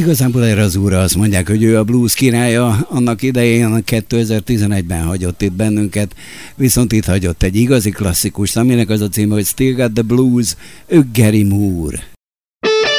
Igazából erre az úrra azt mondják, hogy ő a blues királya, annak idején 2011-ben hagyott itt bennünket, viszont itt hagyott egy igazi klasszikus, aminek az a címe, hogy Still Got the Blues, ő Gary Moore.